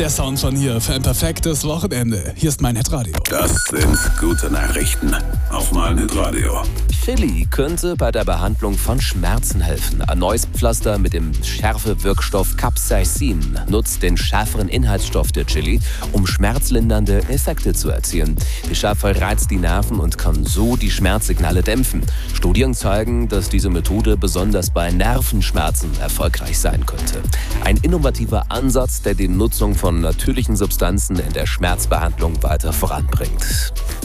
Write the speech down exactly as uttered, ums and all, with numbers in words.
Der Sound von hier für ein perfektes Wochenende. Hier ist mein Hitradio. Das sind gute Nachrichten auf mein Hitradio. Chili könnte bei der Behandlung von Schmerzen helfen. Ein neues Pflaster mit dem Schärfewirkstoff Capsaicin nutzt den schärferen Inhaltsstoff der Chili, um schmerzlindernde Effekte zu erzielen. Die Schärfe reizt die Nerven und kann so die Schmerzsignale dämpfen. Studien zeigen, dass diese Methode besonders bei Nervenschmerzen erfolgreich sein könnte. Ein innovativer Ansatz, der die Nutzung von natürlichen Substanzen in der Schmerzbehandlung weiter voranbringt.